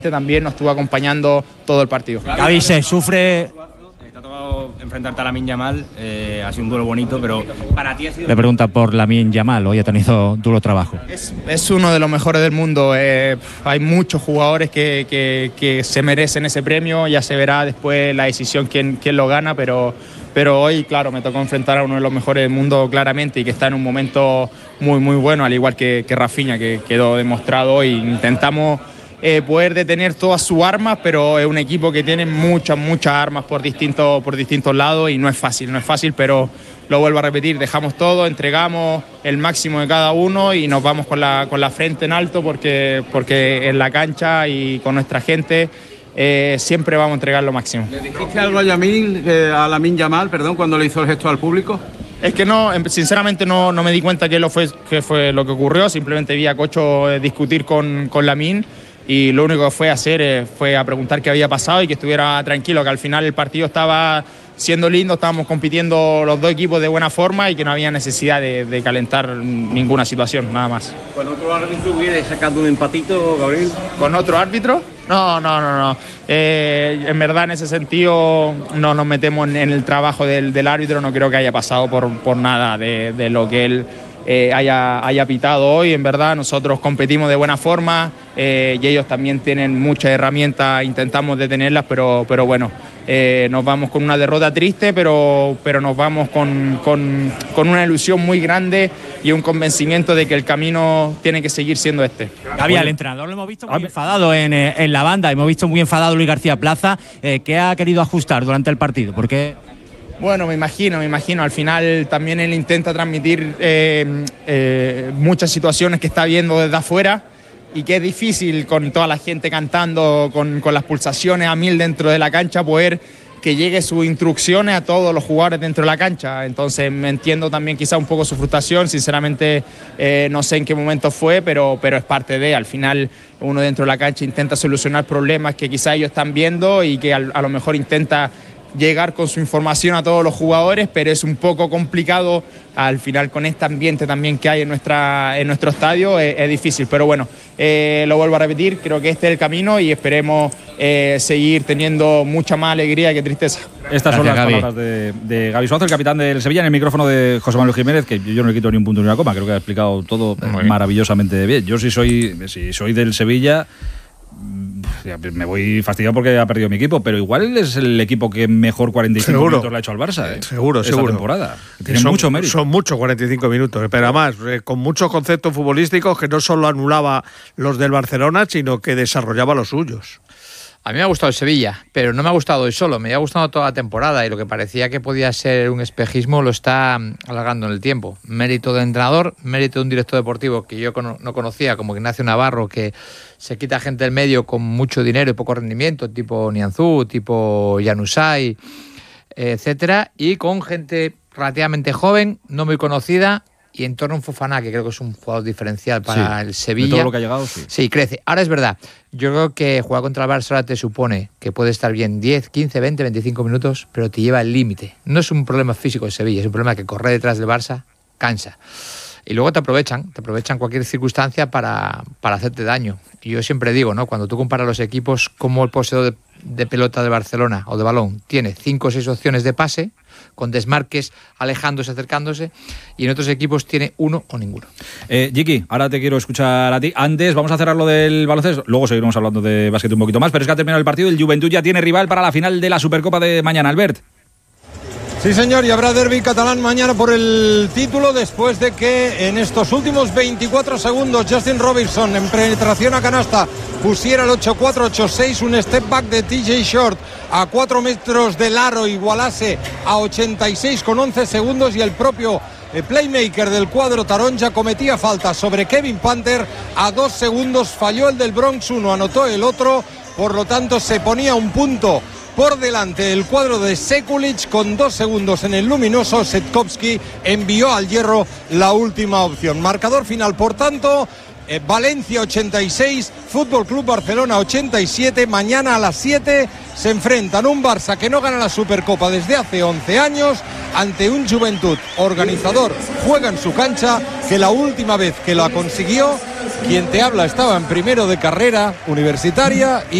también nos estuvo acompañando todo el partido. Gaby, se sufre... Te ha tocado enfrentarte a Lamine Yamal, ha sido un duelo bonito, pero para ti ha sido... Le pregunta por Lamine Yamal, hoy ha tenido duro trabajo. Es uno de los mejores del mundo, hay muchos jugadores que se merecen ese premio, ya se verá después la decisión quién lo gana, pero hoy, claro, me tocó enfrentar a uno de los mejores del mundo claramente y que está en un momento muy, muy bueno, al igual que Rafinha, que quedó demostrado hoy. Intentamos poder detener todas sus armas, pero es un equipo que tiene muchas armas por distintos lados y no es fácil, pero lo vuelvo a repetir, dejamos todo, entregamos el máximo de cada uno y nos vamos con la frente en alto porque en la cancha y con nuestra gente siempre vamos a entregar lo máximo. ¿Le dijiste algo a Lamine Yamal, cuando le hizo el gesto al público? Es que no, sinceramente no me di cuenta qué fue lo que ocurrió, simplemente vi a Cocho discutir con Lamine y lo único que fue hacer fue a preguntar qué había pasado y que estuviera tranquilo, que al final el partido estaba siendo lindo, estábamos compitiendo los dos equipos de buena forma y que no había necesidad de calentar ninguna situación, nada más. ¿Con otro árbitro hubiera sacado un empatito, Gabriel? ¿Con otro árbitro? No. En verdad, en ese sentido, no nos metemos en el trabajo del árbitro, no creo que haya pasado por nada de lo que él haya pitado hoy. En verdad, nosotros competimos de buena forma y ellos también tienen muchas herramientas, intentamos detenerlas, pero bueno, nos vamos con una derrota triste, pero nos vamos con una ilusión muy grande y un convencimiento de que el camino tiene que seguir siendo este. Gaby, al entrenador lo hemos visto muy enfadado en la banda, hemos visto muy enfadado a Luis García Plaza. ¿Qué ha querido ajustar durante el partido? ¿Por qué? Bueno, me imagino. Al final también él intenta transmitir muchas situaciones que está viendo desde afuera y que es difícil con toda la gente cantando, con las pulsaciones a 1000 dentro de la cancha, poder que llegue sus instrucciones a todos los jugadores dentro de la cancha. Entonces me entiendo también quizá un poco su frustración, sinceramente no sé en qué momento fue, pero es parte de, al final uno dentro de la cancha intenta solucionar problemas que quizá ellos están viendo y que a lo mejor intenta llegar con su información a todos los jugadores, pero es un poco complicado al final con este ambiente también que hay en nuestro estadio, es difícil, pero bueno, lo vuelvo a repetir, creo que este es el camino y esperemos seguir teniendo mucha más alegría que tristeza. Estas son las palabras de Gaby Suazo, el capitán del Sevilla, en el micrófono de José Manuel Jiménez, que yo no le quito ni un punto ni una coma, creo que ha explicado todo maravillosamente bien. Yo si soy del Sevilla, me voy fastidiado porque ha perdido mi equipo, pero igual es el equipo que mejor 45 minutos le ha hecho al Barça. Seguro. Temporada. Tiene mucho mérito. Son muchos 45 minutos, pero además con muchos conceptos futbolísticos que no solo anulaba los del Barcelona, sino que desarrollaba los suyos. A mí me ha gustado el Sevilla, pero no me ha gustado hoy solo, me ha gustado toda la temporada y lo que parecía que podía ser un espejismo lo está alargando en el tiempo. Mérito del entrenador, mérito de un director deportivo que yo no conocía, como Ignacio Navarro, que se quita gente del medio con mucho dinero y poco rendimiento, tipo Nianzú, tipo Januzaj, etcétera, y con gente relativamente joven, no muy conocida, y en torno a un Fofana, que creo que es un jugador diferencial para el Sevilla. De todo lo que ha llegado, sí. Sí, crece. Ahora es verdad, yo creo que jugar contra el Barça ahora te supone que puede estar bien 10, 15, 20, 25 minutos, pero te lleva al límite. No es un problema físico de Sevilla, es un problema que correr detrás del Barça cansa. Y luego te aprovechan cualquier circunstancia para hacerte daño. Y yo siempre digo, ¿no? Cuando tú comparas los equipos, como el poseedor de pelota de Barcelona o de balón tiene 5 o 6 opciones de pase, con desmarques, alejándose, acercándose, y en otros equipos tiene 1 o ninguno. Jiki, ahora te quiero escuchar a ti. Antes vamos a cerrar lo del baloncesto, luego seguiremos hablando de básquet un poquito más, pero es que ha terminado el partido, el Juventud ya tiene rival para la final de la Supercopa de mañana, Albert. Sí, señor, y habrá derbi catalán mañana por el título después de que en estos últimos 24 segundos Justin Robinson en penetración a canasta pusiera el 8-4, 8-6, un step back de TJ Short a 4 metros del aro igualase a 86 con 11 segundos y el propio playmaker del cuadro taronja cometía falta sobre Kevin Panther a 2 segundos, falló el del Bronx 1, anotó el otro, por lo tanto se ponía un punto por delante el cuadro de Sekulic con 2 segundos en el luminoso. Setkowski envió al hierro la última opción. Marcador final, por tanto, Valencia 86, Fútbol Club Barcelona 87. Mañana a las 7 se enfrentan un Barça que no gana la Supercopa desde hace 11 años ante un Juventud organizador, juega en su cancha, que la última vez que la consiguió Quien te habla estaba en primero de carrera universitaria y